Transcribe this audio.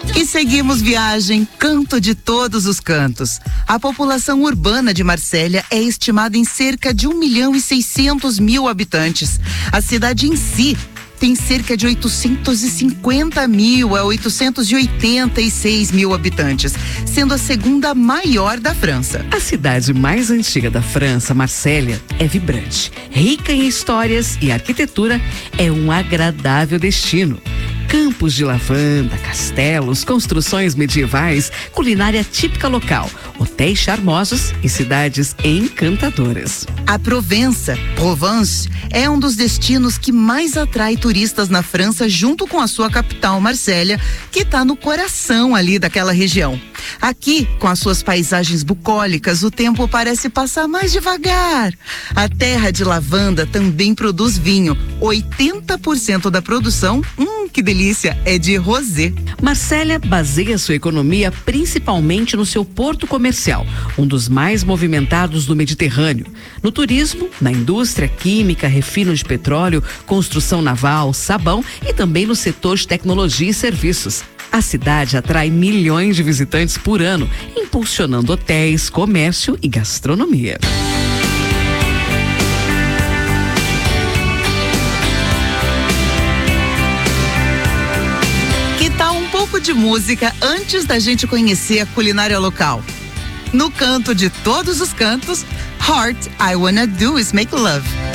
E seguimos viagem, canto de todos os cantos. A população urbana de Marsella é estimada em cerca de 1.600.000 habitantes. A cidade em si tem cerca de 850.000 a 886.000 habitantes, sendo a segunda maior da França. A cidade mais antiga da França, Marsella, é vibrante, rica em histórias e arquitetura, é um agradável destino. Campos de lavanda, castelos, construções medievais, culinária típica local, hotéis charmosos e cidades encantadoras. A Provence, é um dos destinos que mais atrai turistas na França, junto com a sua capital, Marsella, que está no coração ali daquela região. Aqui, com as suas paisagens bucólicas, o tempo parece passar mais devagar. A terra de lavanda também produz vinho. 80% da produção, que delícia, é de rosé. Marsella baseia sua economia principalmente no seu porto comercial, um dos mais movimentados do Mediterrâneo. No turismo, na indústria química, refino de petróleo, construção naval, sabão e também no setor de tecnologia e serviços. A cidade atrai milhões de visitantes por ano, impulsionando hotéis, comércio e gastronomia. Que tal um pouco de música antes da gente conhecer a culinária local? No canto de todos os cantos, Heart, I Wanna Do Is Make Love.